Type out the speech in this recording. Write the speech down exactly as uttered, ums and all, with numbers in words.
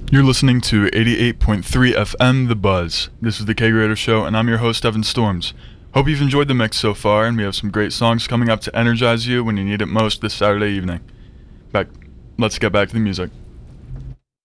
You're listening to eighty-eight point three F M The Buzz. This is the Kegerator Show, and I'm your host, Evan Storms. Hope you've enjoyed the mix so far, and we have some great songs coming up to energize you when you need it most this Saturday evening. Back, let's get back to the music.